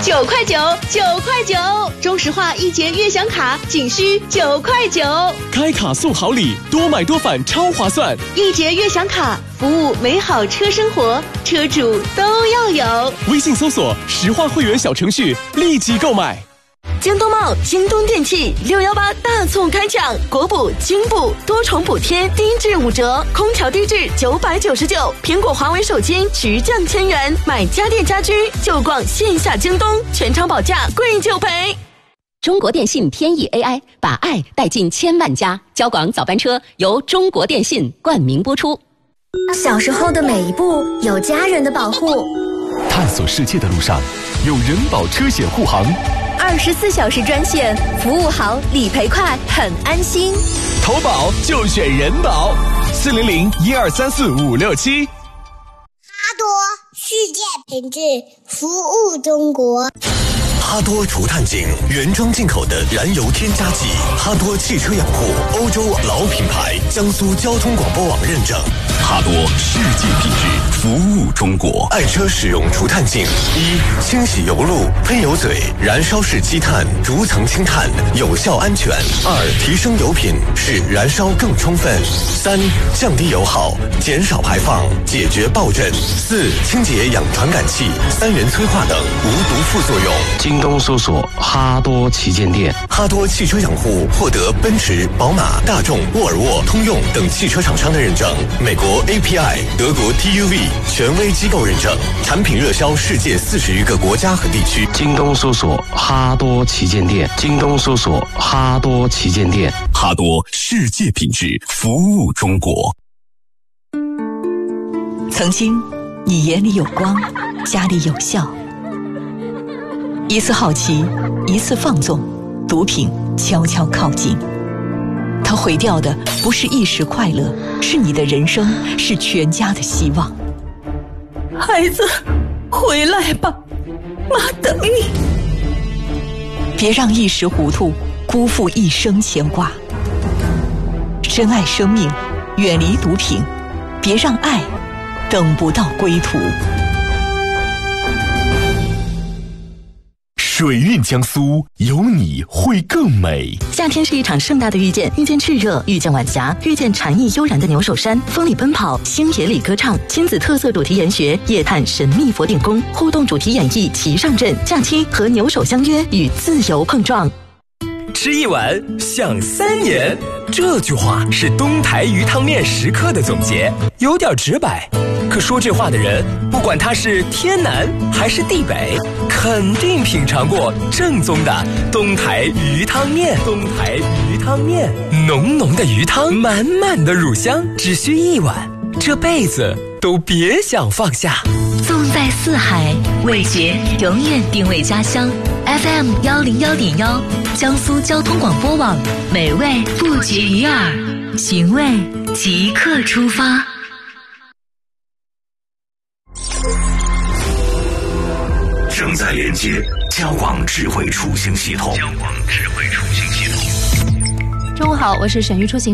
9块9，9块9，中石化1节悦享卡仅需9块9， 开卡送好礼，多买多返超划算。 1节悦享卡，服务美好车生活，车主都要有。 微信搜索石化会员小程序，立即购买。 京东茂、京东电器618大促开抢，国补、京补多重补贴，低至5折，空调低至999，苹果、华为手机直降1000元，买家电家居就逛线下京东，全场保价，贵就赔。 中国电信天翼 AI 把爱带进千万家，交广早班车由中国电信冠名播出。 小时候的每一步有家人的保护， 探索世界的路上有人保车险护航 ，24小时专线，服务好，理赔快，很安心。 投保就选人保，400-1234-567。 哈多世界品质，服务中国。 哈多除碳净，原装进口的燃油添加剂。哈多汽车养护，欧洲老品牌，江苏交通广播网认证。 哈多世界品质，服务中国。 爱车使用除碳净：1、清洗油路、喷油嘴、燃烧式积碳、逐层清碳，有效安全；2、提升油品，使燃烧更充分；3、降低油耗，减少排放，解决爆震；4、清洁氧传感器、3元催化等无毒副作用。 京东搜索哈多旗舰店。 哈多汽车养护获得奔驰、宝马、大众、沃尔沃、通用等汽车厂商的认证，美国 API、德国 TUV 权威机构认证，产品热销世界40余个国家和地区。 京东搜索哈多旗舰店。京东搜索哈多旗舰店。 哈多世界品质，服务中国。 曾经，你眼里有光，家里有笑。一次好奇，一次放纵，毒品悄悄靠近。它毁掉的不是一时快乐，是你的人生，是全家的希望。 孩子，回来吧，妈等你。 别让一时糊涂辜负一生牵挂。珍爱生命，远离毒品，别让爱等不到归途。 水韵江苏，有你会更美。 夏天是一场盛大的遇见，遇见炽热，遇见晚霞，遇见禅意悠然的牛首山，风里奔跑，星野里歌唱，亲子特色主题研学，夜探神秘佛顶宫，互动主题演绎齐上阵，假期和牛首相约，与自由碰撞。 吃一碗想3年，这句话是东台鱼汤面食客的总结，有点直白。可说这话的人，不管他是天南还是地北，肯定品尝过正宗的东台鱼汤面。东台鱼汤面，浓浓的鱼汤，满满的乳香，只需1碗，这辈子都别想放下。 纵在四海，味觉永远定位家乡。FM 101.1，江苏交通广播网，美味不绝于耳，寻味即刻出发。 正在连接交广智慧出行系统。 中午好，我是沈玉出行。